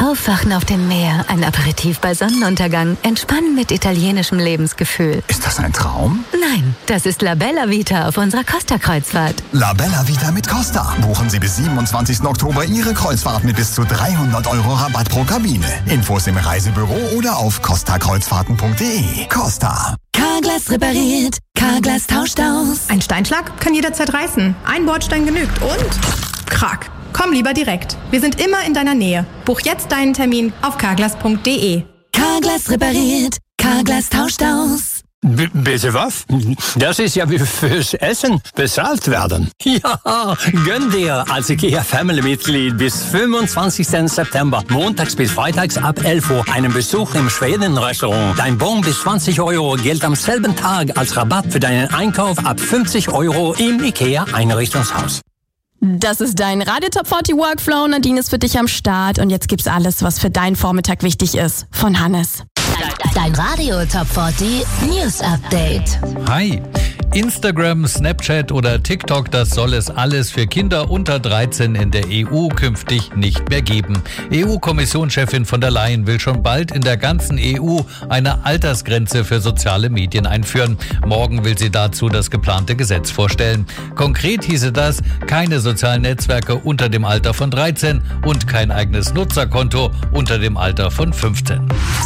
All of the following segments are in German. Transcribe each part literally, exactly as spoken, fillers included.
Aufwachen auf dem Meer, ein Aperitif bei Sonnenuntergang, Entspannen mit italienischem Lebensgefühl. Ist das ein Traum? Nein, das ist La Bella Vita auf unserer Costa-Kreuzfahrt. La Bella Vita mit Costa. Buchen Sie bis siebenundzwanzigsten Oktober Ihre Kreuzfahrt mit bis zu dreihundert Euro Rabatt pro Kabine. Infos im Reisebüro oder auf costa kreuzfahrten punkt de. Costa. Carglass repariert, Carglass tauscht aus. Ein Steinschlag kann jederzeit reißen. Ein Bordstein genügt und... Krack. Komm lieber direkt. Wir sind immer in deiner Nähe. Buch jetzt deinen Termin auf carglass punkt de. Carglass repariert, Carglass tauscht aus. B- bitte was? Das ist ja wie fürs Essen bezahlt werden. Ja, gönn dir als IKEA Family-Mitglied bis fünfundzwanzigsten September, montags bis freitags ab elf Uhr, einen Besuch im Schweden-Restaurant. Dein Bon bis zwanzig Euro gilt am selben Tag als Rabatt für deinen Einkauf ab fünfzig Euro im IKEA Einrichtungshaus. Das ist dein Radio Top vierzig Workflow. Nadine ist für dich am Start. Und jetzt gibt's alles, was für deinen Vormittag wichtig ist. Von Hannes. Dein Radio Top vierzig News Update. Hi. Instagram, Snapchat oder TikTok, das soll es alles für Kinder unter dreizehn in der E U künftig nicht mehr geben. E U-Kommissionschefin von der Leyen will schon bald in der ganzen E U eine Altersgrenze für soziale Medien einführen. Morgen will sie dazu das geplante Gesetz vorstellen. Konkret hieße das, keine sozialen Netzwerke unter dem Alter von dreizehn und kein eigenes Nutzerkonto unter dem Alter von fünfzehn.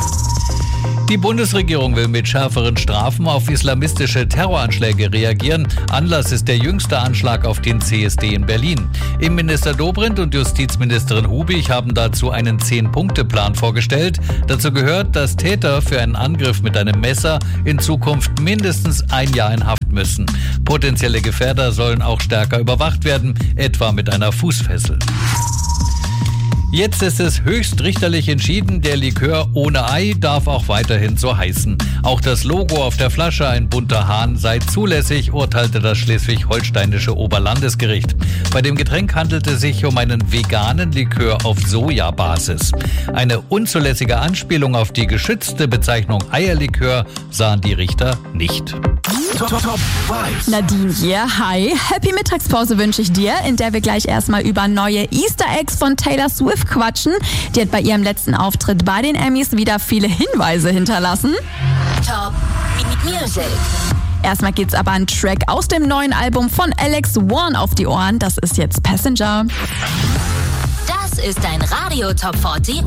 Die Bundesregierung will mit schärferen Strafen auf islamistische Terroranschläge reagieren. Anlass ist der jüngste Anschlag auf den C S D in Berlin. Innenminister Dobrindt und Justizministerin Hubig haben dazu einen Zehn-Punkte-Plan vorgestellt. Dazu gehört, dass Täter für einen Angriff mit einem Messer in Zukunft mindestens ein Jahr in Haft müssen. Potenzielle Gefährder sollen auch stärker überwacht werden, etwa mit einer Fußfessel. Jetzt ist es höchstrichterlich entschieden, der Likör ohne Ei darf auch weiterhin so heißen. Auch das Logo auf der Flasche, ein bunter Hahn, sei zulässig, urteilte das schleswig-holsteinische Oberlandesgericht. Bei dem Getränk handelte es sich um einen veganen Likör auf Sojabasis. Eine unzulässige Anspielung auf die geschützte Bezeichnung Eierlikör sahen die Richter nicht. Top, Top fünf. Nadine hier. Hi. Happy Mittagspause wünsche ich dir, in der wir gleich erstmal über neue Easter Eggs von Taylor Swift quatschen. Die hat bei ihrem letzten Auftritt bei den Emmys wieder viele Hinweise hinterlassen. Top Music. Erstmal geht's aber einen Track aus dem neuen Album von Alex Warren auf die Ohren. Das ist jetzt Passenger. Das ist dein Radio Top vierzig